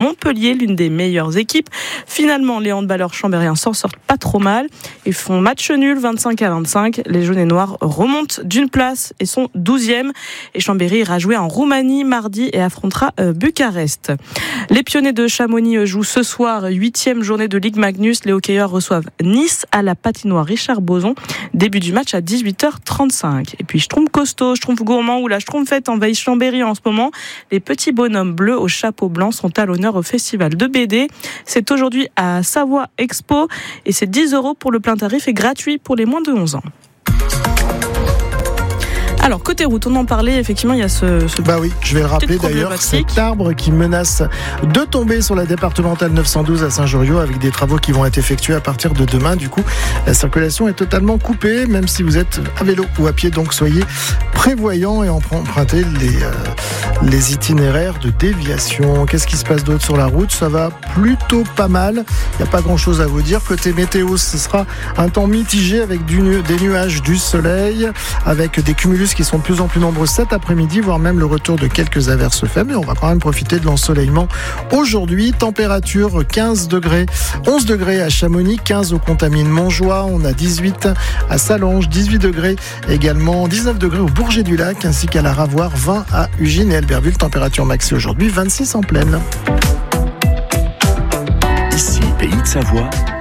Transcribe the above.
Montpellier, l'une des meilleures équipes. Finalement, les handballeurs chambériens s'en sortent pas trop mal. Ils font match nul, 25-25. Les jaunes et noirs remontent d'une place et sont 12e. Et Chambéry ira jouer en Roumanie mardi et affrontera Bucarest. Les pionniers de Chamonix jouent ce soir, 8e journée de Ligue Magnus. Les hockeyeurs reçoivent Nice à la patinoire Richard Boson. Début du match à 18h35. Et puis Schtroumpf costaud, Schtroumpf gourmand ou la Schtroumpfette envahit Chambéry en ce moment. Les petits bonhommes bleus au chapeau blanc sont à l'honneur au festival de BD. C'est aujourd'hui à Savoie Expo et c'est 10 € pour le plein tarif et gratuit pour les moins de 11 ans. Alors, côté route, on en parlait, effectivement, il y a ce Bah oui, je vais le rappeler d'ailleurs, cet arbre qui menace de tomber sur la départementale 912 à Saint-Joriot avec des travaux qui vont être effectués à partir de demain. Du coup, la circulation est totalement coupée, même si vous êtes à vélo ou à pied, donc soyez prévoyants et empruntez les itinéraires de déviation. Qu'est-ce qui se passe d'autre sur la route ? Ça va plutôt pas mal, il n'y a pas grand-chose à vous dire. Côté météo, ce sera un temps mitigé avec des nuages, du soleil, avec des cumulus qui sont de plus en plus nombreux cet après-midi, voire même le retour de quelques averses faibles. Et on va quand même profiter de l'ensoleillement aujourd'hui. Température 15 degrés, 11 degrés à Chamonix, 15 au Contamine-Montjoie. On a 18 à Sallanges, 18 degrés également, 19 degrés au Bourget-du-Lac, ainsi qu'à la Ravoire, 20 à Ugine et Albertville. Température maxi aujourd'hui, 26 en pleine. Ici, Pays de Savoie,